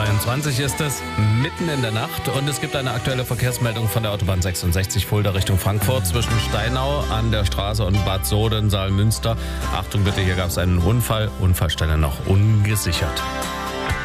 8:22 ist es, mitten in der Nacht, und es gibt eine aktuelle Verkehrsmeldung von der Autobahn 66 Fulda Richtung Frankfurt zwischen Steinau an der Straße und Bad Soden, Saalmünster. Achtung bitte, hier gab es einen Unfall, Unfallstelle noch ungesichert.